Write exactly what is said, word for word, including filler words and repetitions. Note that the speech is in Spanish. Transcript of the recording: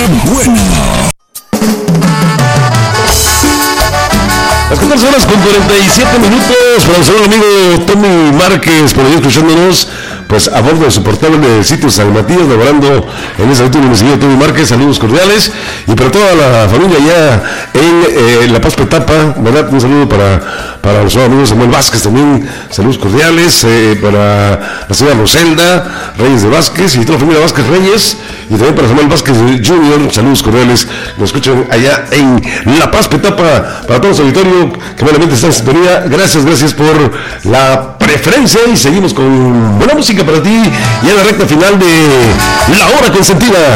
buena! Las catorce horas con cuarenta y siete minutos, para nuestro amigo Tommy Márquez, por ahí escuchándonos, pues a bordo de su portable sitio San Matías, laborando en ese último municipio. Tommy Márquez, saludos cordiales, y para toda la familia ya en eh, La Paz Petapa, ¿verdad? Un saludo para, para nuestro amigo Samuel Vázquez también, saludos cordiales, eh, para la señora Roselda Reyes de Vázquez y toda la familia Vázquez Reyes, y también para Samuel Vázquez junior, saludos cordiales, nos escuchan allá en La Paz Petapa, para todo su auditorio que realmente está en sintonía. Gracias, gracias por la preferencia, y seguimos con buena música para ti, y en la recta final de La Hora Consentida.